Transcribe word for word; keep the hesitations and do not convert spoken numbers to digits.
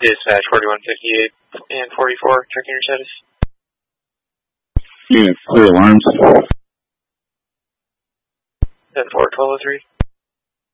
Dispatch forty-one fifty-eight and forty-four, checking your status. Unit, clear alarms. ten four, twelve oh three.